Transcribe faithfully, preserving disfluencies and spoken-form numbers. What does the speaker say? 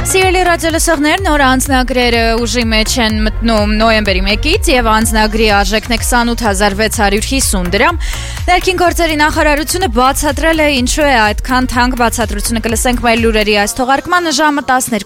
Սիրելի ռադիոլսողներ, նոր անձնագրերը ուժի մեջ են մտնում նոյեմբերի մեկից եւ անձնագրի արժեքն է քսանութ հազար վեց հարյուր հիսուն դրամ։ Ներքին գործերի նախարարությունը բացատրել է ինչու է այդքան թանկ, բացատրությունը կլսենք մեր լուրերի այս թողարկմանը ժամը տասներկու